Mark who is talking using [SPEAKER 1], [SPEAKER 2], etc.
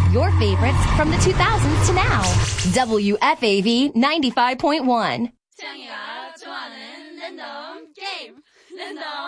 [SPEAKER 1] Your favorites from the 2000s to now. WFAV 95.1.
[SPEAKER 2] 태양이가 좋아하는 랜덤 게임. 랜덤